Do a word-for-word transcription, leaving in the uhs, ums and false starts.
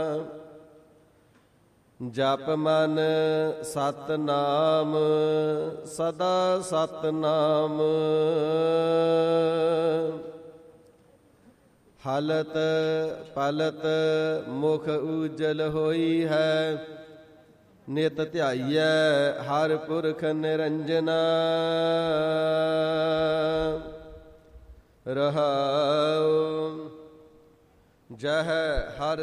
ਜਪ ਮਨ ਸਤਨਾਮ ਸਦਾ ਸਤਨਾਮ। ਹਲਤ ਪਲਤ ਮੁਖ ਉਜਲ ਹੋਈ ਹੈ। ਨਿਤ ਧਿਆਈਐ ਹਰ ਪੁਰਖ ਨਿਰੰਜਨਾ। ਰਹਾਉ ਜਹ ਹਰ